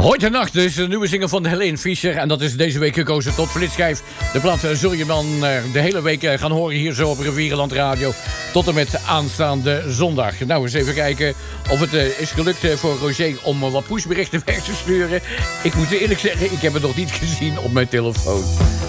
Heute Nacht is een nieuwe single van Helene Fischer. En dat is deze week gekozen tot flitsschijf. De plaat zul je dan de hele week gaan horen hier zo op Rivierenland Radio. Tot en met aanstaande zondag. Nou, eens even kijken of het is gelukt voor Roger om wat pushberichten weg te sturen. Ik moet eerlijk zeggen, ik heb het nog niet gezien op mijn telefoon.